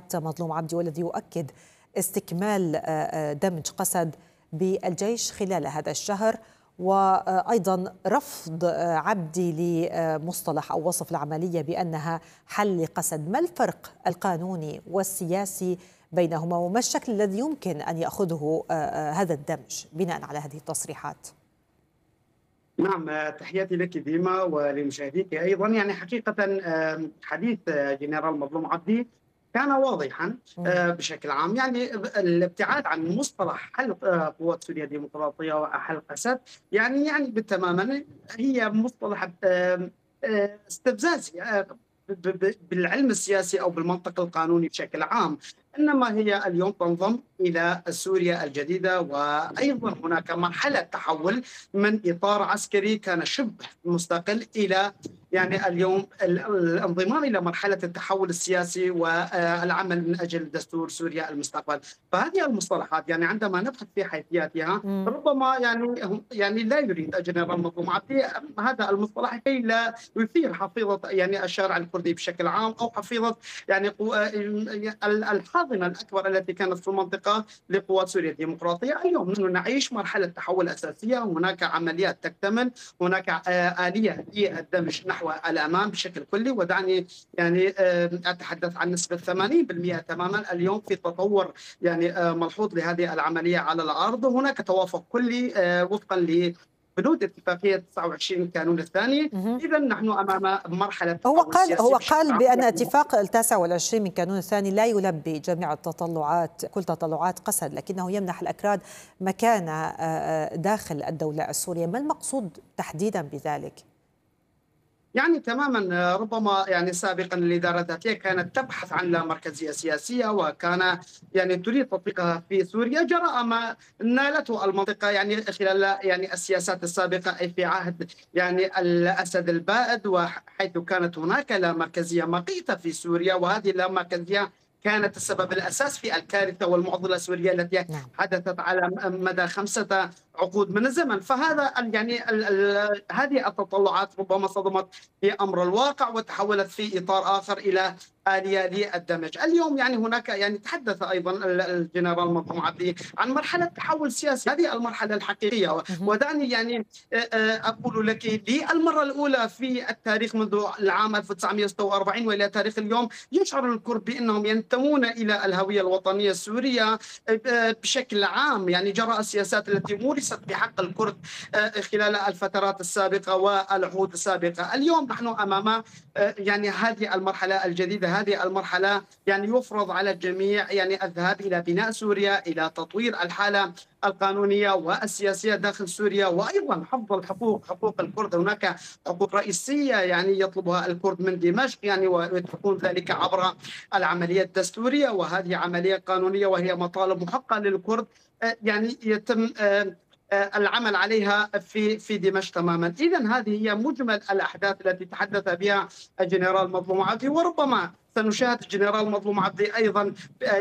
مظلوم عبدي، والذي يؤكد استكمال دمج قسد بالجيش خلال هذا الشهر، وأيضا رفض عبدي لمصطلح أو وصف العملية بأنها حل لقسد. ما الفرق القانوني والسياسي بينهما، وما الشكل الذي يمكن أن يأخذه هذا الدمج بناء على هذه التصريحات؟ نعم، تحياتي لك ديما ولمشاهديك أيضا. يعني حقيقة حديث جنرال مظلوم عبدي كان واضحا بشكل عام. يعني الابتعاد عن مصطلح حل قوات سوريا الديمقراطية وحل أسد يعني بالتماما هي مصطلح استفزازي بالعلم السياسي أو بالمنطق القانوني بشكل عام. إنما هي اليوم تنضم إلى سوريا الجديدة، وأيضا هناك مرحلة تحول من إطار عسكري كان شبه مستقل إلى اليوم الانضمام إلى مرحلة التحول السياسي والعمل من أجل دستور سوريا المستقبل. فهذه المصطلحات عندما نبحث في حيثياتها ربما لا يريد الجنرال مظلوم عبدي هذا المصطلح كي لا يثير حفيظة الشارع الكردي بشكل عام، أو حفيظة الحاضنة الأكبر التي كانت في المنطقة لقوات سوريا الديمقراطية. اليوم نحن نعيش مرحلة تحول أساسية، هناك عمليات تكتمل، هناك آلية للدمج نحو الأمام بشكل كلي. ودعني أتحدث عن نسبة 80% تماما اليوم في تطور ملحوظ لهذه العملية على الأرض. هناك توافق كلي وفقا بنود اتفاقية 29 الكانون الثاني. إذا نحن أمام مرحلة هو قال بأن اتفاق 29 من الكانون الثاني لا يلبي جميع التطلعات، كل تطلعات قسد، لكنه يمنح الأكراد مكانة داخل الدولة السورية. ما المقصود تحديدا بذلك؟ تماما. ربما سابقا الإدارة الذاتية كانت تبحث عن لا مركزية سياسية، وكان تريد تطبيقها في سوريا جراء ما نالته المنطقة خلال السياسات السابقة، أي في عهد الأسد البائد، وحيث كانت هناك لا مركزية مقيتة في سوريا. وهذه اللا مركزية كانت السبب الأساس في الكارثة والمعضلة السورية التي حدثت على مدى 5 عقود من الزمن. فهذا هذه التطلعات ربما صدمت في أمر الواقع وتحولت في إطار آخر إلى آلية للدمج. اليوم هناك تحدث أيضا الجنرال مظلوم عبدي عن مرحلة تحول سياسي، هذه المرحلة الحقيقية. ودعني أقول لك للمرة الأولى في التاريخ منذ العام 1946 وإلى تاريخ اليوم يشعر الكرد بأنهم ينتمون إلى الهوية الوطنية السورية بشكل عام، جراء السياسات التي مورست بحق الكرد خلال الفترات السابقة والعهود السابقة. اليوم نحن أمام هذه المرحلة الجديدة، هذه المرحلة يفرض على الجميع الذهاب إلى بناء سوريا، إلى تطوير الحالة القانونية والسياسية داخل سوريا، وأيضا حفظ الحقوق، حقوق الكرد. هناك حقوق رئيسية يطلبها الكرد من دمشق، وتكون ذلك عبر العملية الدستورية، وهذه عملية قانونية وهي مطالب محققة للكرد يتم العمل عليها في دمشق تماما. إذن هذه هي مجمل الأحداث التي تحدث بها الجنرال مظلوم عبدي، وربما سنشاهد الجنرال مظلوم عبدي أيضا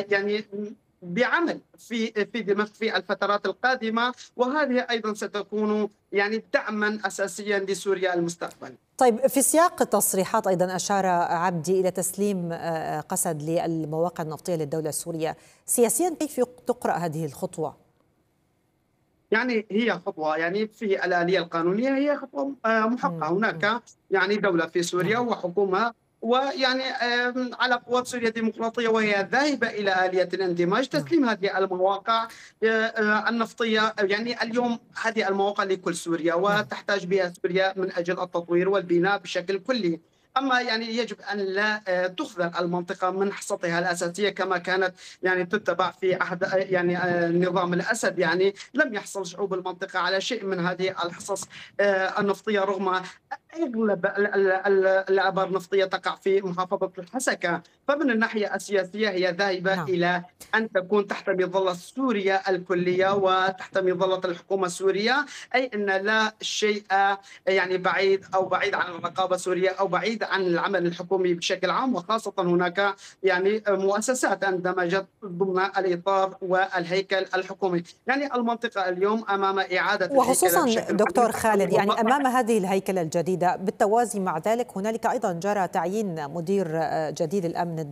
بعمل في دمشق في الفترات القادمة، وهذه أيضا ستكون دعما أساسيا لسوريا المستقبل. طيب، في سياق التصريحات أيضا أشار عبدي إلى تسليم قسد للمواقع النفطية للدولة السورية. سياسيا كيف تقرأ هذه الخطوة؟ هي خطوة في الآلية القانونية، هي خطوة محققة. هناك دولة في سوريا وحكومة، على قوات سوريا الديمقراطية وهي ذاهبة إلى آلية الاندماج، تسليم هذه المواقع النفطية. اليوم هذه المواقع لكل سوريا وتحتاج بها سوريا من أجل التطوير والبناء بشكل كلي. أما يجب أن لا تخذل المنطقة من حصتها الأساسية كما كانت تتبع في عهد نظام الأسد. لم يحصل شعوب المنطقة على شيء من هذه الحصص النفطية، رغم أغلب الآبار النفطية تقع في محافظة الحسكة. فمن الناحية السياسية هي ذاهبة إلى أن تكون تحت مظلة سوريا الكلية وتحت مظلة الحكومة السورية، أي أن لا شيء بعيد عن الرقابة السورية أو بعيد عن العمل الحكومي بشكل عام. وخاصة هناك مؤسسات اندمجت ضمن الإطار والهيكل الحكومي. المنطقة اليوم أمام إعادة، وخصوصا دكتور خالد أمام هذه الهيكلة الجديدة. بالتوازي مع ذلك هنالك أيضا جرى تعيين مدير جديد الأمن